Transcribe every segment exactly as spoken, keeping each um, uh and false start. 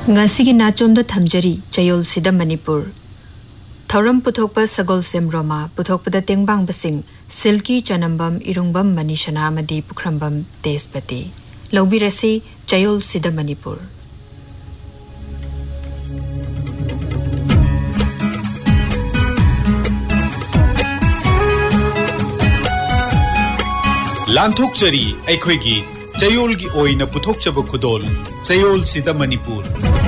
Ngasigi nachomda thamjari chayol sida Manipur. Thoram puthokpa sagol sem Roma puthokpada tengbang basing silki chanambam irungbam manishana amadi pukrambam tespati. Laubirasi chayol sida Manipur. Lanthok chari aikhoigi chayol gi oina puthok chaba khudol chayol sida Manipur.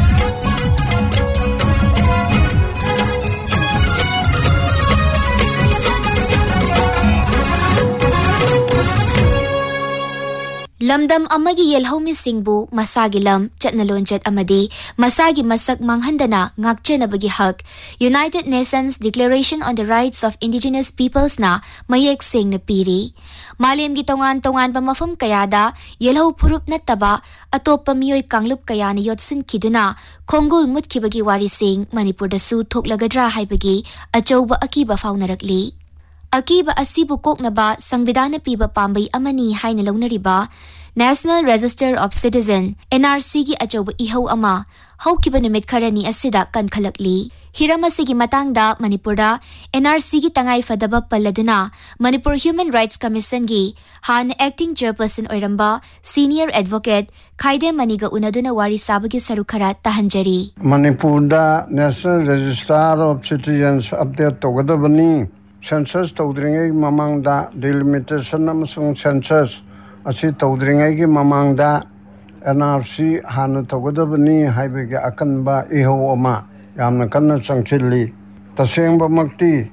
Lamdam amagi yelhomi singbu masagi lam chatnalonchat amadi masagi masak manghandana ngakchenabagi hak United Nations Declaration on the Rights of Indigenous Peoples na mayek sing na piri malem gi tongan tongan pa mafam kayada yelho phurup na taba atop miyoy kanglup kaya ni yotsin kiduna khongul mutkibagi wari sing Manipur da su thoklagadra haibagi achouba akiba faunarakli Akiba asibu koknaba sangbidana piba pambai amani haina launariba National Register of Citizen N R C gi achoba iho ama haukiba numit kharani asida kankhalakli Hiramasigi matangda Manipurda N R C gi tangai fadaba palladuna Manipur Human Rights Commission gi han acting chairperson oiramba senior advocate Khaide Maniga unaduna wari sabagi sarukhara tahanjari Manipurda National Register of Citizens update togadabani Census tawdringai mamangda delimitation amasung census asi tawdringai gi mamangda N R C hanu tawgadabani haibege akanba iho ama yamna kanna changchilli tasengba makti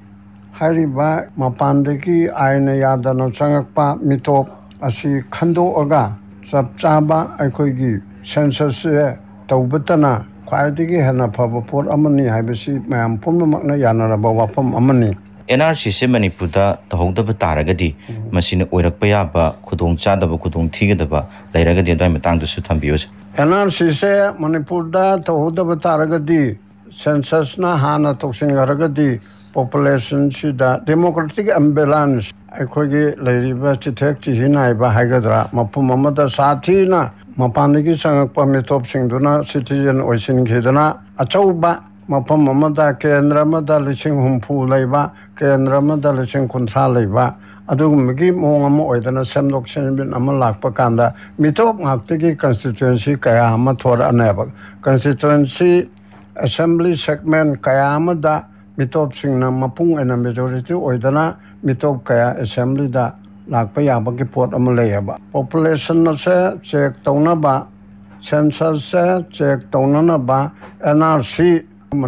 hariba mapandagi aina yadana changakpa mitop asi khando aga chapchaba aikoigi census tawbatana khwaidigi hana phaba por amani haibasi mayam pummakna yanaraba wafam amani N R C se Manipurda tahogdaba taragadi masina oirakpa yaba khudong chadaba khudong thigadaba lairagadi adai matangdu su thambiyos N R C se Manipurda tahogdaba taragadi census na hana toksingaragadi population sida democratic imbalance aikogi lairiba chithek chihinai ba haigadra mapum amada sathina mapanigi sangakpa mitop singduna citizen oisin khidana achauba Mapam Mamada Kendra Mada Liching Humpu Laiba, Kendra Mada Liching Contra Laiba, Adumigi Mongamo Oidana Semdok Senbin Amalak Pakanda, Mitop Naktiki constituency Kayama Tora Anabak, constituency assembly segment Kayama da Mitop Singna Mapung and a majority Oidana, Mitop Kaya assembly da Lakpayabaki Port Amalayaba. Population no se check Tonaba, census se check Tonanaba, N R C.